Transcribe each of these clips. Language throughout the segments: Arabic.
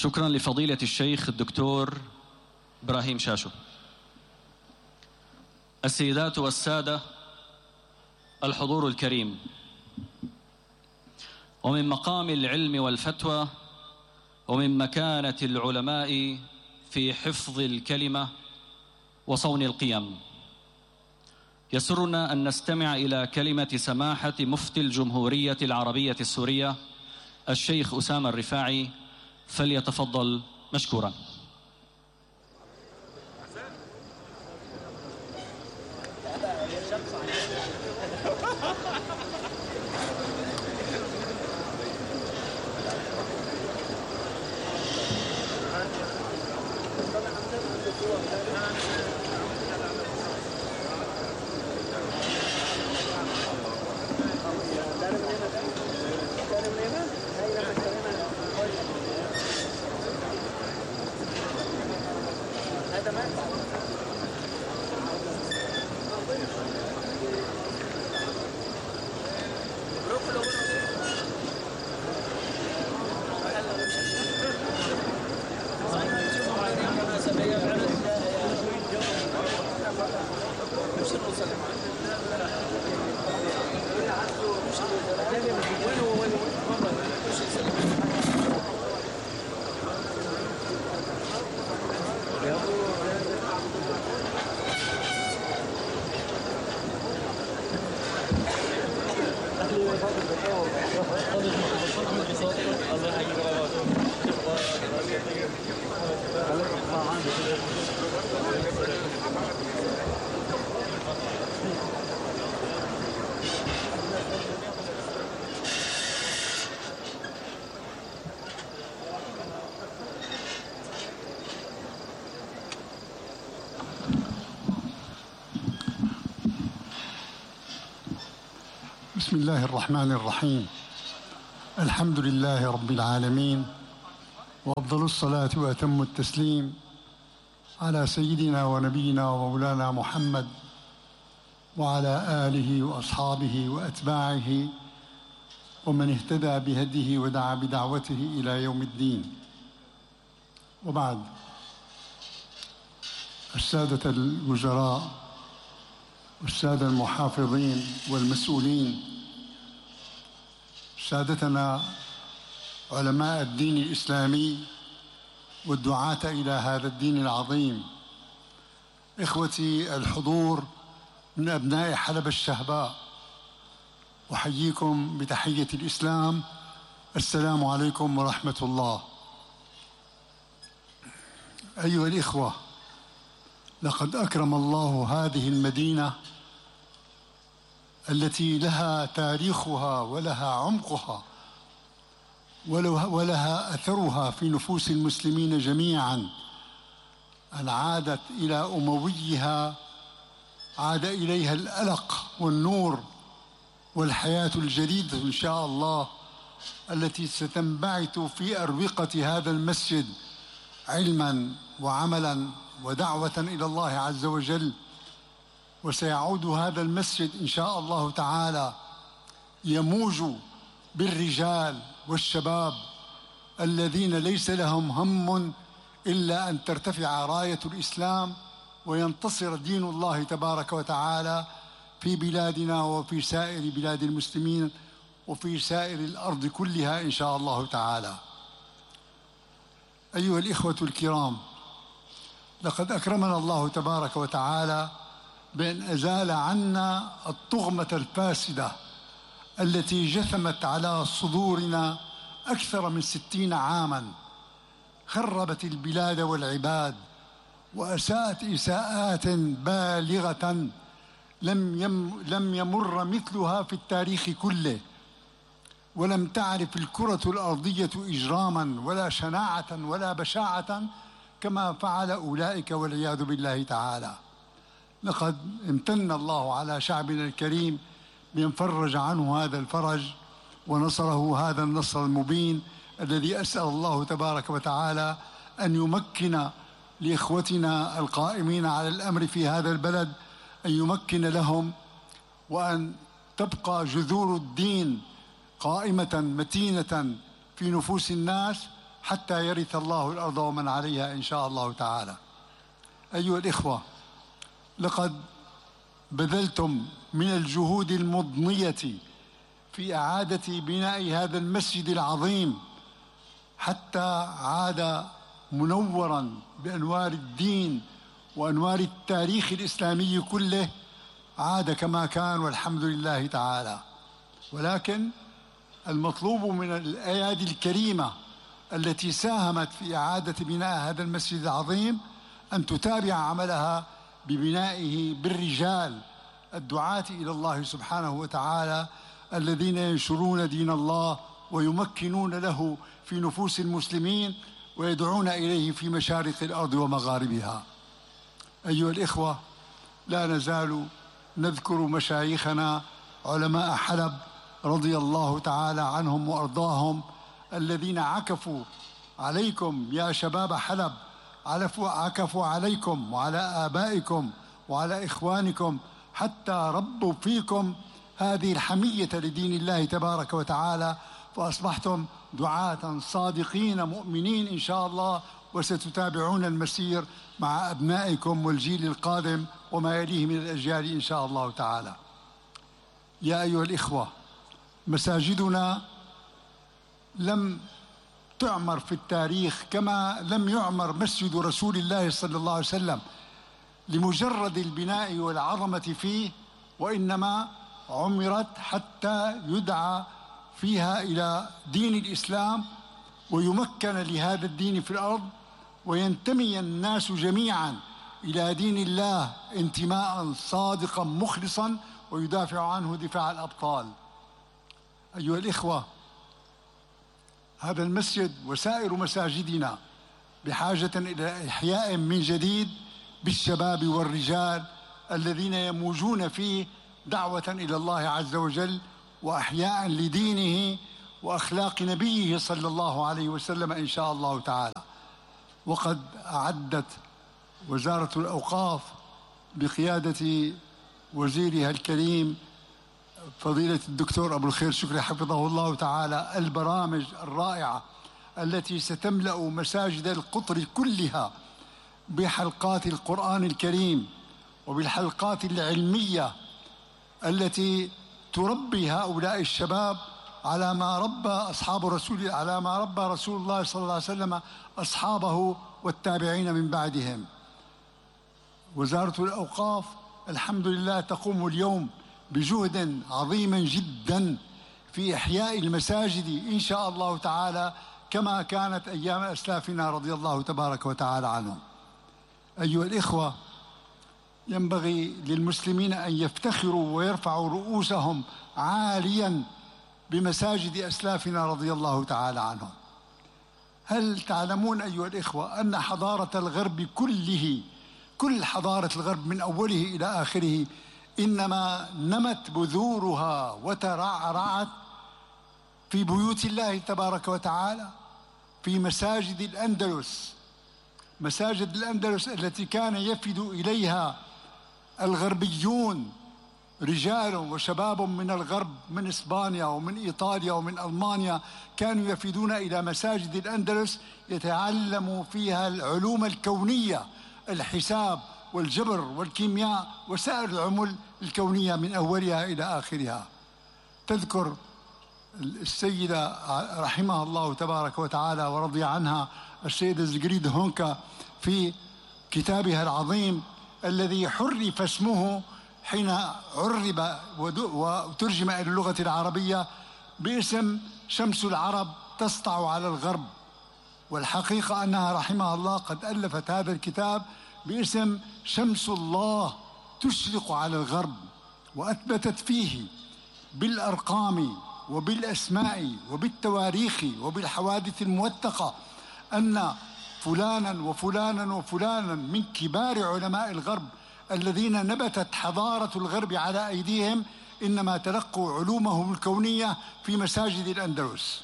شكرا لفضيلة الشيخ الدكتور إبراهيم شاشو. السيدات والسادة، الحضور الكريم، ومن مقام العلم والفتوى ومن مكانة العلماء في حفظ الكلمة وصون القيم، يسرنا أن نستمع إلى كلمة سماحة مفتي الجمهورية العربية السورية الشيخ أسامة الرفاعي، فليتفضل مشكورا. بسم الله الرحمن الرحيم. الحمد لله رب العالمين، وأفضل الصلاة وأتم التسليم على سيدنا ونبينا ومولانا محمد وعلى آله وأصحابه وأتباعه ومن اهتدى بهديه ودعا بدعوته إلى يوم الدين. وبعد، السادة الوزراء والسادة المحافظين والمسؤولين، سادتنا علماء الدين الإسلامي والدعاة إلى هذا الدين العظيم، إخوتي الحضور من أبناء حلب الشهباء، أحييكم بتحية الإسلام، السلام عليكم ورحمة الله. أيها الإخوة، لقد أكرم الله هذه المدينة التي لها تاريخها ولها عمقها ولها أثرها في نفوس المسلمين جميعا، أن عادت إلى أمويها، عاد إليها الألق والنور والحياة الجديدة إن شاء الله، التي ستنبعث في أروقة هذا المسجد علما وعملا ودعوة إلى الله عز وجل. وسيعود هذا المسجد إن شاء الله تعالى يموج بالرجال والشباب الذين ليس لهم هم إلا أن ترتفع راية الإسلام وينتصر دين الله تبارك وتعالى في بلادنا وفي سائر بلاد المسلمين وفي سائر الأرض كلها إن شاء الله تعالى. أيها الإخوة الكرام، لقد أكرمنا الله تبارك وتعالى بأن أزال عنا الطغمة الفاسدة التي جثمت على صدورنا أكثر من 60 عاما، خربت البلاد والعباد وأساءت إساءات بالغة لم يمر مثلها في التاريخ كله، ولم تعرف الكرة الأرضية إجراما ولا شناعة ولا بشاعة كما فعل أولئك والعياذ بالله تعالى. لقد امتن الله على شعبنا الكريم بأن فرج عنه هذا الفرج ونصره هذا النصر المبين، الذي أسأل الله تبارك وتعالى أن يمكن لإخوتنا القائمين على الأمر في هذا البلد، أن يمكن لهم، وأن تبقى جذور الدين قائمة متينة في نفوس الناس حتى يرث الله الأرض ومن عليها إن شاء الله تعالى. أيها الإخوة، لقد بذلتم من الجهود المضنية في إعادة بناء هذا المسجد العظيم حتى عاد منوراً بأنوار الدين وأنوار التاريخ الإسلامي كله، عاد كما كان والحمد لله تعالى. ولكن المطلوب من الأيادي الكريمة التي ساهمت في إعادة بناء هذا المسجد العظيم أن تتابع عملها ببنائه بالرجال الدعاة إلى الله سبحانه وتعالى الذين ينشرون دين الله ويمكنون له في نفوس المسلمين ويدعون إليه في مشارق الأرض ومغاربها. أيها الإخوة، لا نزال نذكر مشايخنا علماء حلب رضي الله تعالى عنهم وأرضاهم الذين عكفوا عليكم يا شباب حلب، عكفوا عليكم وعلى آبائكم وعلى إخوانكم حتى ربوا فيكم هذه الحمية لدين الله تبارك وتعالى، فأصبحتم دعاة صادقين مؤمنين إن شاء الله، وستتابعون المسير مع أبنائكم والجيل القادم وما يليه من الأجيال إن شاء الله تعالى. يا أيها الإخوة، مساجدنا لم تعمر في التاريخ كما لم يعمر مسجد رسول الله صلى الله عليه وسلم لمجرد البناء والعظمة فيه، وإنما عمرت حتى يدعى فيها إلى دين الإسلام ويمكن لهذا الدين في الأرض وينتمي الناس جميعا إلى دين الله انتماء صادقا مخلصا ويدافع عنه دفاع الأبطال. أيها الإخوة، هذا المسجد وسائر مساجدنا بحاجة إلى إحياء من جديد بالشباب والرجال الذين يموجون فيه دعوة إلى الله عز وجل وأحياء لدينه وأخلاق نبيه صلى الله عليه وسلم إن شاء الله تعالى. وقد أعدت وزارة الأوقاف بقيادة وزيرها الكريم فضيلة الدكتور أبو الخير شكري حفظه الله تعالى البرامج الرائعة التي ستملأ مساجد القطر كلها بحلقات القرآن الكريم وبالحلقات العلمية التي تربي هؤلاء الشباب على ما ربى رسول الله صلى الله عليه وسلم أصحابه والتابعين من بعدهم. وزارة الأوقاف الحمد لله تقوم اليوم بجهد عظيم جدا في إحياء المساجد إن شاء الله تعالى كما كانت أيام أسلافنا رضي الله تبارك وتعالى عنهم. أيها الإخوة، ينبغي للمسلمين أن يفتخروا ويرفعوا رؤوسهم عاليا بمساجد أسلافنا رضي الله تعالى عنهم. هل تعلمون أيها الإخوة أن حضارة الغرب كل حضارة الغرب من أوله إلى آخره إنما نمت بذورها وترعرعت في بيوت الله تبارك وتعالى، في مساجد الأندلس، مساجد الأندلس التي كان يفد إليها الغربيون رجال وشباب من الغرب، من إسبانيا ومن إيطاليا ومن ألمانيا، كانوا يفدون إلى مساجد الأندلس يتعلموا فيها العلوم الكونية، الحساب والجبر والكيمياء وسائر العلوم الكونية من أولها إلى آخرها. تذكر السيدة رحمها الله تبارك وتعالى ورضي عنها السيدة زغريد هونكا في كتابها العظيم الذي حرف اسمه حين عرب وترجم إلى اللغة العربية باسم شمس العرب تسطع على الغرب، والحقيقة أنها رحمها الله قد ألفت هذا الكتاب باسم شمس الله تشرق على الغرب، وأثبتت فيه بالأرقام وبالأسماء وبالتواريخ وبالحوادث الموثقة أن فلانا وفلانا وفلانا من كبار علماء الغرب الذين نبتت حضارة الغرب على أيديهم إنما تلقوا علومهم الكونية في مساجد الأندلس.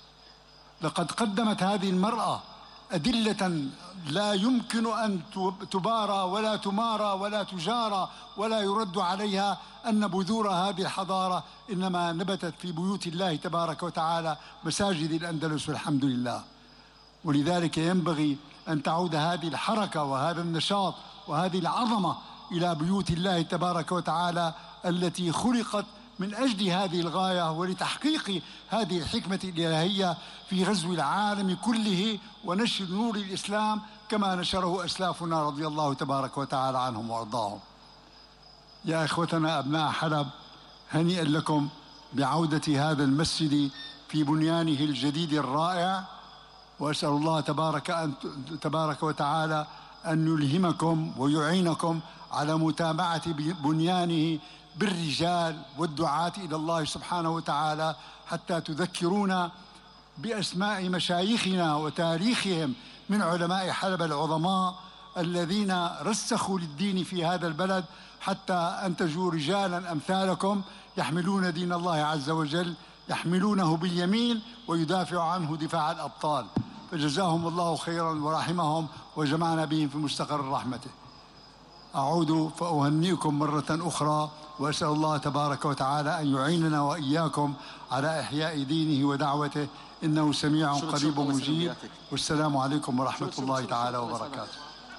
لقد قدمت هذه المرأة أدلة لا يمكن أن تبارى ولا تمارى ولا تجارى ولا يرد عليها أن بذور هذه الحضارة إنما نبتت في بيوت الله تبارك وتعالى مساجد الأندلس والحمد لله. ولذلك ينبغي أن تعود هذه الحركة وهذا النشاط وهذه العظمة إلى بيوت الله تبارك وتعالى التي خلقت من أجل هذه الغاية ولتحقيق هذه الحكمة الإلهية في غزو العالم كله ونشر نور الإسلام كما نشره أسلافنا رضي الله تبارك وتعالى عنهم وأرضاهم. يا إخوتنا أبناء حلب، هنيئا لكم بعودة هذا المسجد في بنيانه الجديد الرائع، وأسأل الله تبارك وتعالى أن يلهمكم ويعينكم على متابعة بنيانه بالرجال والدعاة إلى الله سبحانه وتعالى، حتى تذكرونا بأسماء مشايخنا وتاريخهم من علماء حلب العظماء الذين رسخوا للدين في هذا البلد، حتى أنتجوا رجالا أمثالكم يحملون دين الله عز وجل، يحملونه باليمين ويدافع عنه دفاع الأبطال. فجزاهم الله خيرا ورحمهم وجمعنا بهم في مستقر رحمته. أعود فأهنئكم مرة أخرى، وأسأل الله تبارك وتعالى أن يعيننا وإياكم على إحياء دينه ودعوته، إنه سميع قريب مجيب. والسلام عليكم ورحمة الله تعالى وبركاته.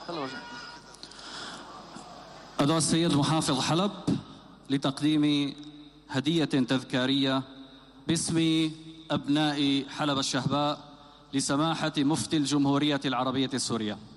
أدعو السيد محافظ حلب لتقديم هدية تذكارية باسم أبناء حلب الشهباء لسماحة مفتي الجمهورية العربية السورية.